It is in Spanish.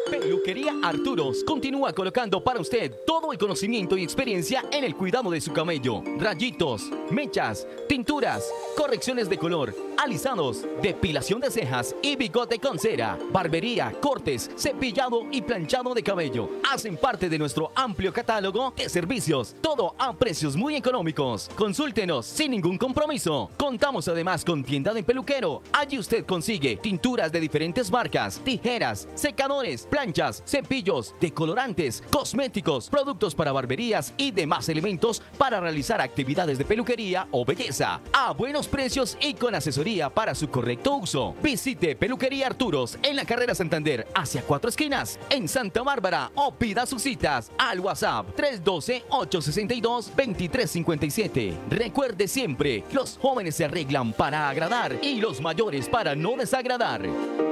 Peluquería Arturos continúa colocando para usted todo el conocimiento y experiencia en el cuidado de su cabello. Rayitos, mechas, tinturas, correcciones de color, alisados, depilación de cejas y bigote con cera, barbería, cortes, cepillado y planchado de cabello. Hacen parte de nuestro amplio catálogo de servicios, todo a precios muy económicos. Consúltenos sin ningún compromiso. Contamos además con tienda de peluquero. Allí usted consigue tinturas de diferentes marcas, tijeras, secadores, planchas, cepillos, decolorantes, cosméticos, productos para barberías y demás elementos para realizar actividades de peluquería o belleza a buenos precios y con asesoría para su correcto uso. Visite Peluquería Arturos en la carrera Santander hacia 4 esquinas en Santa Bárbara o pida sus citas al WhatsApp 312-862-2357. Recuerde siempre, los jóvenes se arreglan para agradar y los mayores para no desagradar.